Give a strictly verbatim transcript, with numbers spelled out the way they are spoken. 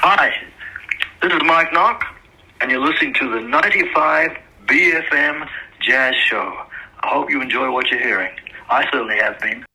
Hi, this is Mike Knock, and you're listening to the ninety-five B F M Jazz Show. I hope you enjoy what you're hearing. I certainly have been.